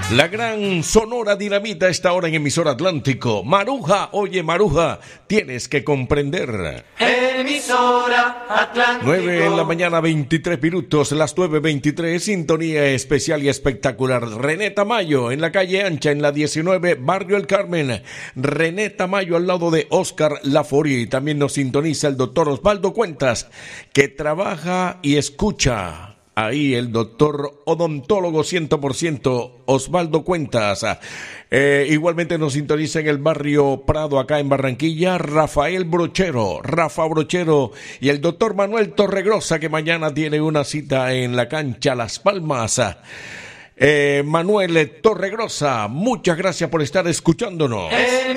La gran Sonora Dinamita está ahora en emisora Atlántico. Maruja, oye Maruja, tienes que comprender. Emisora Atlántico. 9 en la mañana, 23 minutos, las 9:23, sintonía especial y espectacular. René Tamayo en la calle Ancha, en la 19, Barrio El Carmen. René Tamayo al lado de Oscar Lafori. También nos sintoniza el doctor Osvaldo Cuentas, que trabaja y escucha. Ahí el doctor odontólogo 100% Osvaldo Cuentas. Igualmente nos sintoniza en el barrio Prado, acá en Barranquilla, Rafa Brochero y el doctor Manuel Torregrosa, que mañana tiene una cita en la cancha Las Palmas. Manuel Torregrosa, muchas gracias por estar escuchándonos.